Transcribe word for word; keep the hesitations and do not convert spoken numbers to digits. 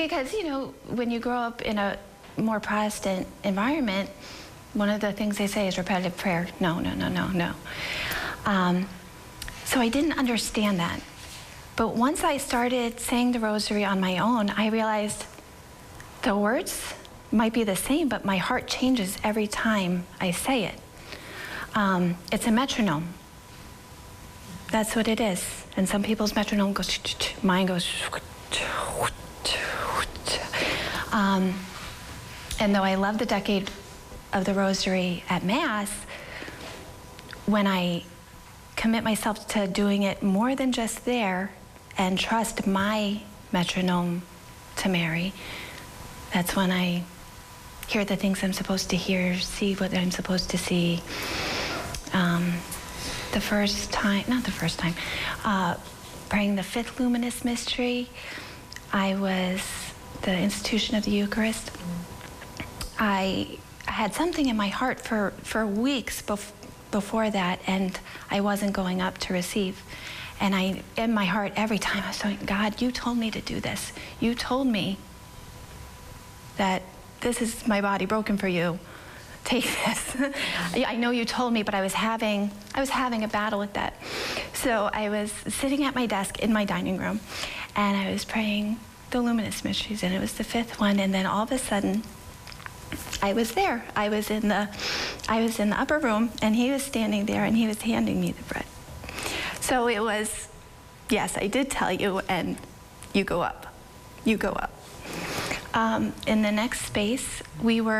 Because, you know, when you grow up in a more Protestant environment, one of the things they say is repetitive prayer. No, no, no, no, no. Um, so I didn't understand that. But once I started saying the rosary on my own, I realized the words might be the same, but my heart changes every time I say it. Um, it's a metronome. That's what it is. And some people's metronome goes, mine goes, um, and though I love the decade of the rosary at Mass, when I commit myself to doing it more than just there and trust my metronome to Mary, that's when I hear the things I'm supposed to hear, see what I'm supposed to see. Um, the first time, not the first time, uh, praying the fifth luminous mystery, I was the institution of the Eucharist. I had something in my heart for, for weeks bef before that, and I wasn't going up to receive. And I, in my heart, every time I was saying, God, you told me to do this. You told me that this is my body broken for you. Take this. I know you told me, but I was having, I was having a battle with that. So I was sitting at my desk in my dining room, and I was praying the luminous mysteries, and it was the fifth one, and then all of a sudden, I was there. I was in the, I was in the upper room, and he was standing there, and he was handing me the bread. So it was, yes, I did tell you, and you go up. You go up. Um, in the next space, we were